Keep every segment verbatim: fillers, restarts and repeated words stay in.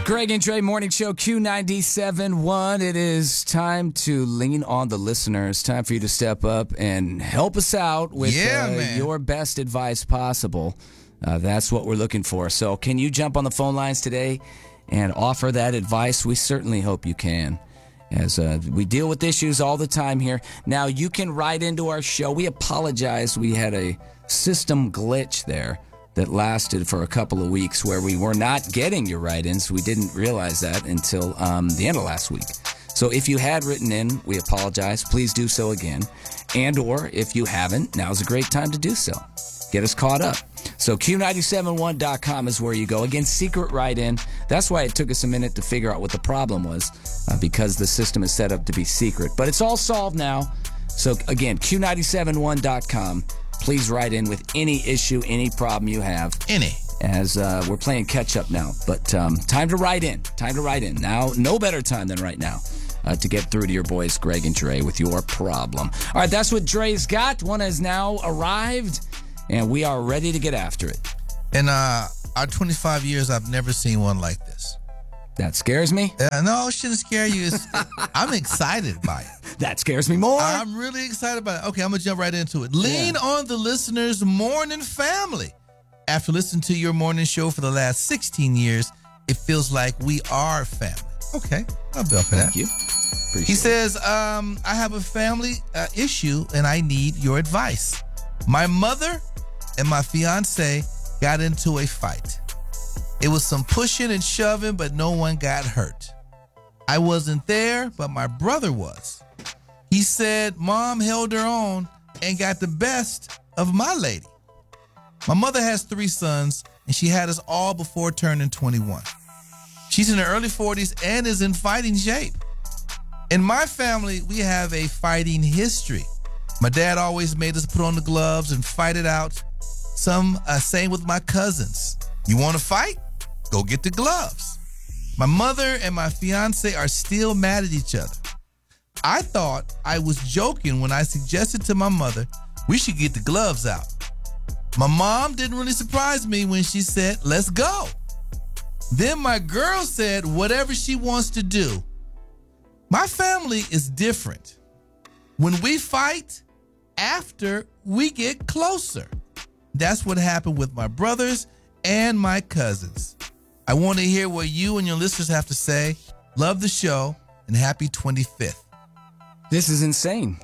Greg and Dre Morning Show, Q ninety-seven point one. It is time to lean on the listeners. Time for you to step up and help us out with yeah, uh, man. your best advice possible. Uh, that's what we're looking for. So can you jump on the phone lines today and offer that advice? We certainly hope you can, as uh, we deal with issues all the time here. Now, you can write into our show. We apologize. We had a system glitch there that lasted for a couple of weeks where we were not getting your write-ins. We didn't realize that until um, the end of last week. So if you had written in, we apologize. Please do so again. And or if you haven't, now's a great time to do so. Get us caught up. So Q nine seven one dot com is where you go. Again, secret write-in. That's why it took us a minute to figure out what the problem was, uh, because the system is set up to be secret. But it's all solved now. So again, Q nine seven one dot com. Please write in with any issue, any problem you have. Any. As uh, we're playing catch-up now. But um, time to write in. Time to write in. Now, no better time than right now uh, to get through to your boys, Greg and Dre, with your problem. All right, that's what Dre's got. One has now arrived, and we are ready to get after it. In uh, our twenty-five years, I've never seen one like this. That scares me. Uh, no, it shouldn't scare you. It's, I'm excited by it. That scares me more. I'm really excited about it. Okay, I'm going to jump right into it. Lean Yeah. on the listener's morning family. After listening to your morning show for the last sixteen years, it feels like we are family. Okay, I'll be up for that. Thank you. Appreciate He it. says, um, I have a family uh, issue and I need your advice. My mother and my fiance got into a fight. It was some pushing and shoving, but no one got hurt. I wasn't there, but my brother was. He said mom held her own and got the best of my lady. My mother has three sons, and she had us all before turning twenty-one. She's in her early forties and is in fighting shape. In my family, we have a fighting history. My dad always made us put on the gloves and fight it out. Some uh, same with my cousins. You want to fight? Go get the gloves. My mother and my fiance are still mad at each other. I thought I was joking when I suggested to my mother we should get the gloves out. My mom didn't really surprise me when she said, let's go. Then my girl said whatever she wants to do. My family is different. When we fight, after we get closer. That's what happened with my brothers and my cousins. I want to hear what you and your listeners have to say. Love the show and happy twenty-fifth. This is insane.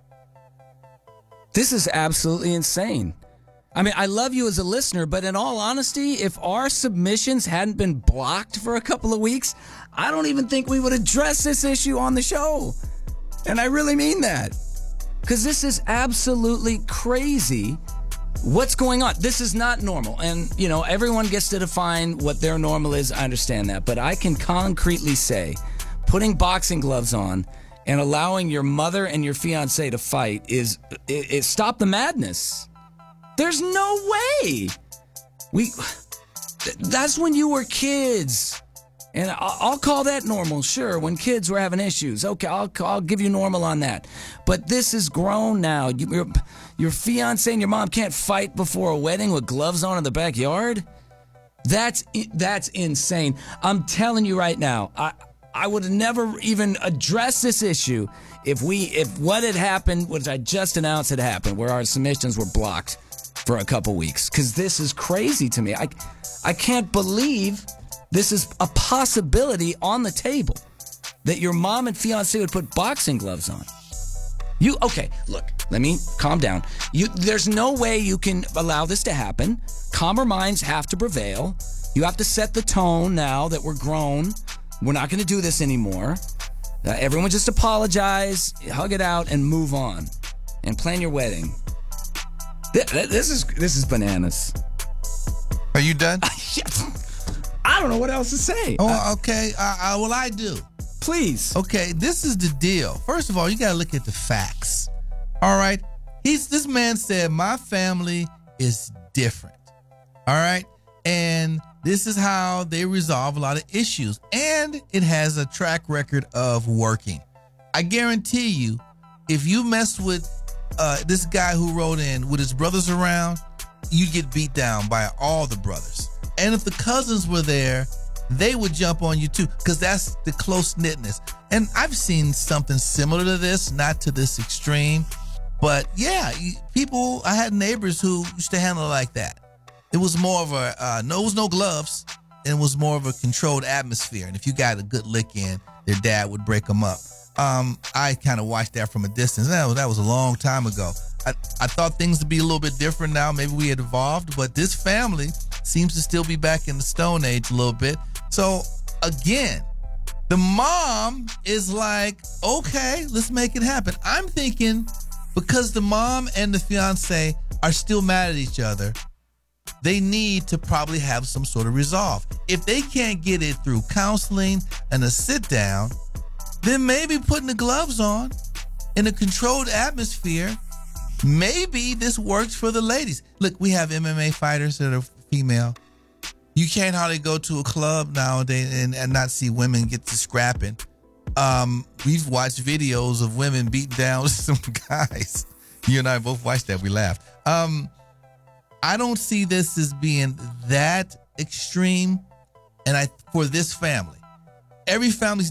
This is absolutely insane. I mean, I love you as a listener, but in all honesty, if our submissions hadn't been blocked for a couple of weeks, I don't even think we would address this issue on the show. And I really mean that. Because this is absolutely crazy. What's going on? This is not normal. And, you know, everyone gets to define what their normal is. I understand that. But I can concretely say putting boxing gloves on and allowing your mother and your fiance to fight is it, it stop the madness. There's no way. We that's when you were kids. And I'll, I'll call that normal, sure, when kids were having issues. Okay, I'll, I'll give you normal on that. But this is grown now. You, your, your fiance and your mom can't fight before a wedding with gloves on in the backyard? That's that's insane. I'm telling you right now, I I would have never even addressed this issue if we if what had happened, which I just announced had happened, where our submissions were blocked for a couple weeks. Because this is crazy to me. I I can't believe this is a possibility on the table that your mom and fiance would put boxing gloves on. You okay? Look, let me calm down. You, there's no way you can allow this to happen. Calmer minds have to prevail. You have to set the tone now that we're grown. We're not going to do this anymore. Uh, everyone just apologize, hug it out, and move on, and plan your wedding. Th- th- this is this is bananas. Are you done? I don't know what else to say. Oh, Uh, okay. Uh, uh, well, I do. please. Okay, this is the deal. First of all, you got to look at the facts. All right? He's this man said, my family is different. All right? And this is how they resolve a lot of issues. And it has a track record of working. I guarantee you, if you mess with uh, this guy who wrote in with his brothers around, you'd get beat down by all the brothers. And if the cousins were there, they would jump on you too, because that's the close-knitness. And I've seen something similar to this, not to this extreme, but yeah, people, I had neighbors who used to handle it like that. It was more of a, uh, no, it was no gloves, and it was more of a controlled atmosphere. And if you got a good lick in, their dad would break them up. Um, I kind of watched that from a distance. That was, that was a long time ago. I, I thought things would be a little bit different now. Maybe we had evolved, but this family seems to still be back in the Stone Age a little bit. So again, the mom is like, okay, let's make it happen. I'm thinking because the mom and the fiance are still mad at each other, they need to probably have some sort of resolve. If they can't get it through counseling and a sit down, then maybe putting the gloves on in a controlled atmosphere, maybe this works for the ladies. Look, we have M M A fighters that are female. You can't hardly go to a club nowadays and, and not see women get to scrapping. Um, we've watched videos of women beating down some guys. You and I both watched that. We laughed. Um, I don't see this as being that extreme. And I, for this family, every family's